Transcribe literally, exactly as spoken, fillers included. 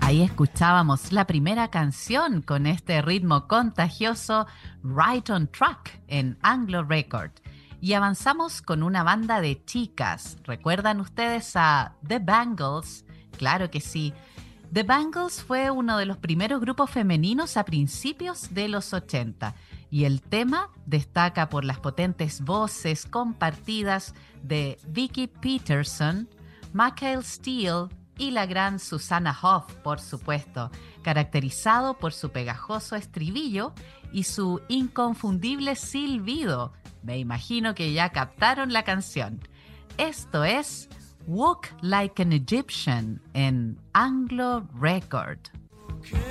Ahí escuchábamos la primera canción con este ritmo contagioso, Right on Track, en Anglo Record. Y avanzamos con una banda de chicas. ¿Recuerdan ustedes a The Bangles? Claro que sí. The Bangles fue uno de los primeros grupos femeninos a principios de los ochenta y el tema destaca por las potentes voces compartidas de Vicky Peterson, Michael Steele y la gran Susanna Hoff, por supuesto, caracterizado por su pegajoso estribillo y su inconfundible silbido. Me imagino que ya captaron la canción. Esto es Walk Like an Egyptian en Anglo Record.